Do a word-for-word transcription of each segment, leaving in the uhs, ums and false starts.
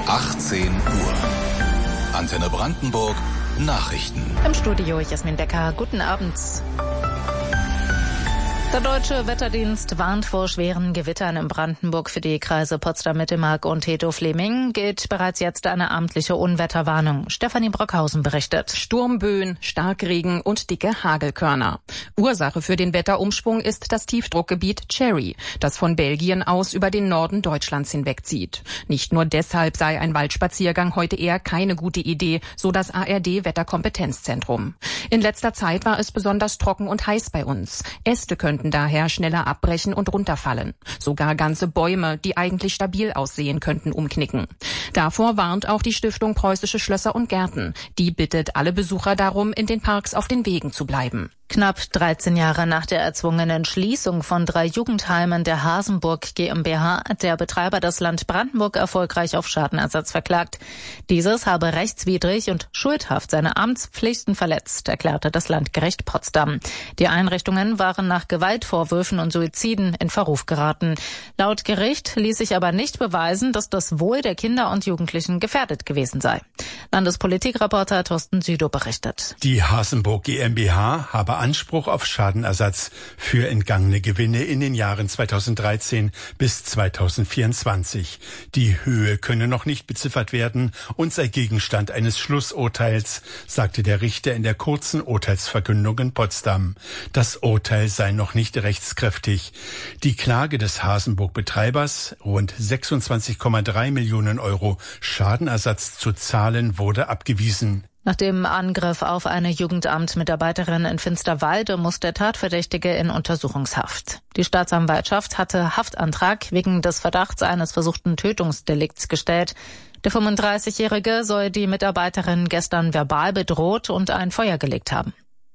achtzehn Uhr. Antenne Brandenburg Nachrichten. Im Studio Jasmin Becker. Guten Abend. Der Deutsche Wetterdienst warnt vor schweren Gewittern in Brandenburg. Für die Kreise Potsdam-Mittelmark und Treptow-Fleming gilt bereits jetzt eine abendliche Unwetterwarnung. Stefanie Brockhausen berichtet. Sturmböen, Starkregen und dicke Hagelkörner. Ursache für den Wetterumschwung ist das Tiefdruckgebiet Cherry, das von Belgien aus über den Norden Deutschlands hinwegzieht. Nicht nur deshalb sei ein Waldspaziergang heute eher keine gute Idee, so das A R D-Wetterkompetenzzentrum. In letzter Zeit war es besonders trocken und heiß bei uns. Äste könnten daher schneller abbrechen und runterfallen. Sogar ganze Bäume, die eigentlich stabil aussehen, könnten umknicken. Davor warnt auch die Stiftung Preußische Schlösser und Gärten. Die bittet alle Besucher darum, in den Parks auf den Wegen zu bleiben. Knapp dreizehn Jahre nach der erzwungenen Schließung von drei Jugendheimen der Hasenburg GmbH hat der Betreiber das Land Brandenburg erfolgreich auf Schadenersatz verklagt. Dieses habe rechtswidrig und schuldhaft seine Amtspflichten verletzt, erklärte das Landgericht Potsdam. Die Einrichtungen waren nach Gewaltvorwürfen und Suiziden in Verruf geraten. Laut Gericht ließ sich aber nicht beweisen, dass das Wohl der Kinder und Jugendlichen gefährdet gewesen sei. Landespolitikreporter Thorsten Südow berichtet. Die Hasenburg GmbH habe Anspruch auf Schadenersatz für entgangene Gewinne in den Jahren zweitausenddreizehn bis zweitausendvierundzwanzig. Die Höhe könne noch nicht beziffert werden und sei Gegenstand eines Schlussurteils, sagte der Richter in der kurzen Urteilsverkündung in Potsdam. Das Urteil sei noch nicht rechtskräftig. Die Klage des Hasenburg-Betreibers, rund sechsundzwanzig Komma drei Millionen Euro Schadenersatz zu zahlen, wurde abgewiesen. Nach dem Angriff auf eine Jugendamtmitarbeiterin in Finsterwalde muss der Tatverdächtige in Untersuchungshaft. Die Staatsanwaltschaft hatte Haftantrag wegen des Verdachts eines versuchten Tötungsdelikts gestellt. Der fünfunddreißigjährige soll die Mitarbeiterin gestern verbal bedroht und ein Feuer gelegt haben.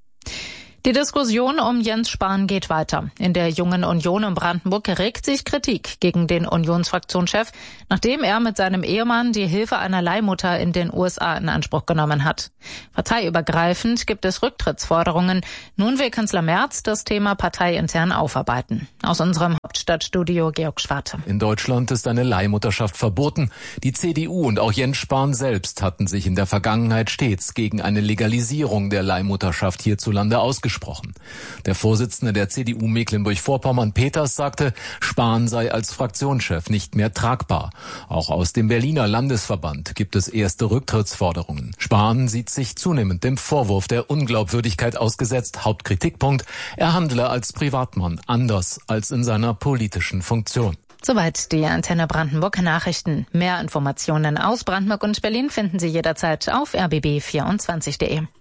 Die Diskussion um Jens Spahn geht weiter. In der Jungen Union in Brandenburg regt sich Kritik gegen den Unionsfraktionschef, nachdem er mit seinem Ehemann die Hilfe einer Leihmutter in den U S A in Anspruch genommen hat. Parteiübergreifend gibt es Rücktrittsforderungen. Nun will Kanzler Merz das Thema parteiintern aufarbeiten. Aus unserem Hauptstadtstudio Georg Schwarte. In Deutschland ist eine Leihmutterschaft verboten. Die C D U und auch Jens Spahn selbst hatten sich in der Vergangenheit stets gegen eine Legalisierung der Leihmutterschaft hierzulande ausgesprochen. Der Vorsitzende der C D U Mecklenburg-Vorpommern, Peters, sagte, Spahn sei als Fraktionschef nicht mehr tragbar. Auch aus dem Berliner Landesverband gibt es erste Rücktrittsforderungen. Spahn sieht sich zunehmend dem Vorwurf der Unglaubwürdigkeit ausgesetzt. Hauptkritikpunkt, er handle als Privatmann anders als in seiner politischen Funktion. Soweit die Antenne Brandenburg Nachrichten. Mehr Informationen aus Brandenburg und Berlin finden Sie jederzeit auf r b b vierundzwanzig punkt d e.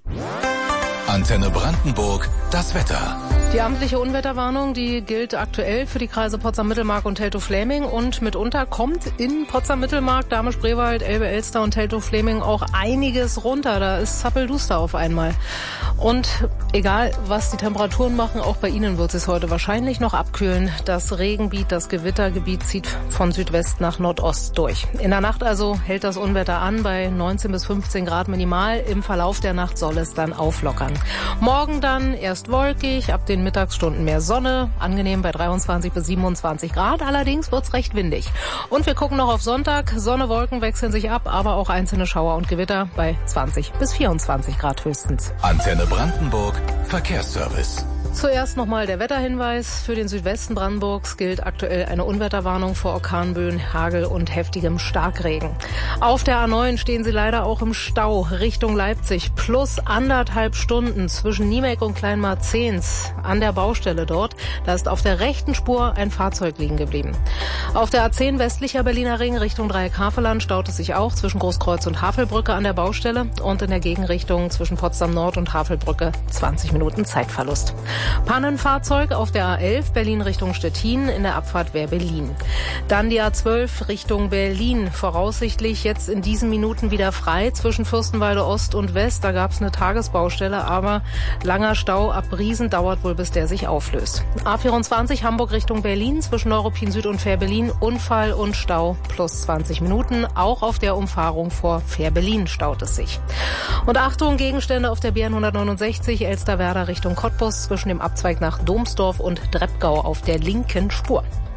Antenne Brandenburg, das Wetter. Die amtliche Unwetterwarnung, die gilt aktuell für die Kreise Potsdam-Mittelmark und Treptow-Fleming und mitunter kommt in Potsdam-Mittelmark, Dahme-Spreewald, Elbe-Elster und Treptow-Fleming auch einiges runter. Da ist zappelduster auf einmal. Und egal, was die Temperaturen machen, auch bei Ihnen wird es heute wahrscheinlich noch abkühlen. Das Regengebiet, das Gewittergebiet zieht von Südwest nach Nordost durch. In der Nacht also hält das Unwetter an bei neunzehn bis fünfzehn Grad minimal. Im Verlauf der Nacht soll es dann auflockern. Morgen dann erst wolkig, ab den Mittagsstunden mehr Sonne, angenehm bei dreiundzwanzig bis siebenundzwanzig Grad, allerdings wird's recht windig. Und wir gucken noch auf Sonntag, Sonne, Wolken wechseln sich ab, aber auch einzelne Schauer und Gewitter bei zwanzig bis vierundzwanzig Grad höchstens. Antenne Brandenburg, Verkehrsservice. Zuerst nochmal der Wetterhinweis. Für den Südwesten Brandenburgs gilt aktuell eine Unwetterwarnung vor Orkanböen, Hagel und heftigem Starkregen. Auf der A neun stehen Sie leider auch im Stau Richtung Leipzig. Plus anderthalb Stunden zwischen Niemek und Kleinmarzens an der Baustelle dort. Da ist auf der rechten Spur ein Fahrzeug liegen geblieben. Auf der A zehn westlicher Berliner Ring Richtung Dreieck-Havelland staut es sich auch zwischen Großkreuz und Havelbrücke an der Baustelle. Und in der Gegenrichtung zwischen Potsdam Nord und Havelbrücke zwanzig Minuten Zeitverlust. Pannenfahrzeug auf der A elf Berlin Richtung Stettin in der Abfahrt Wehr-Berlin. Dann die A zwölf Richtung Berlin, voraussichtlich jetzt in diesen Minuten wieder frei zwischen Fürstenwalde Ost und West. Da gab es eine Tagesbaustelle, aber langer Stau ab Briesen dauert wohl, bis der sich auflöst. A vierundzwanzig Hamburg Richtung Berlin zwischen Neuruppin Süd und Fähr-Berlin, Unfall und Stau plus zwanzig Minuten. Auch auf der Umfahrung vor Fähr-Berlin staut es sich. Und Achtung, Gegenstände auf der B N hundertneunundsechzig Elsterwerda Richtung Cottbus zwischen dem Abzweig nach Domsdorf und Dreppgau auf der linken Spur.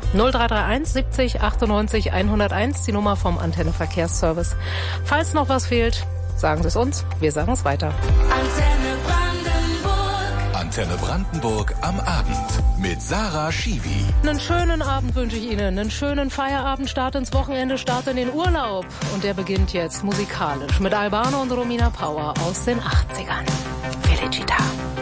null drei drei eins siebzig achtundneunzig hunderteins, die Nummer vom Antenne Verkehrsservice. Falls noch was fehlt, sagen Sie es uns, wir sagen es weiter. Antenne Brandenburg. Antenne Brandenburg am Abend mit Sarah Schiwi. Einen schönen Abend wünsche ich Ihnen, einen schönen Feierabend, Start ins Wochenende, Start in den Urlaub. Und der beginnt jetzt musikalisch mit Albano und Romina Power aus den achtzigern. Felicita.